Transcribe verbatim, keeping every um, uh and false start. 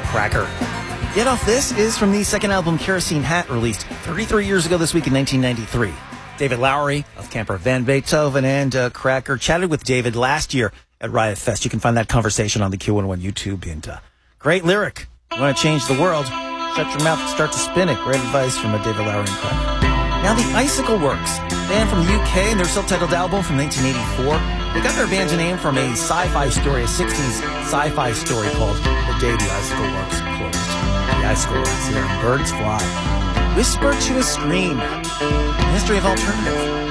Cracker. Get Off This is from the second album Kerosene Hat, released thirty-three years ago this week in nineteen ninety-three. David Lowery of Camper Van Beethoven and uh, Cracker chatted with David last year at Riot Fest. You can find that conversation on the Q one oh one YouTube. And uh, great lyric. You want to change the world? Shut your mouth and start to spin it. Great advice from uh, David Lowery and Cracker. Now the Icicle Works, band from the U K, and their self-titled album from nineteen eighty-four. They got their band's name from a sci-fi story, a sixties sci-fi story called The Day the Icicle Works Closed. The Icicle Works, hearing birds fly. Whisper to a Scream. The history of alternative.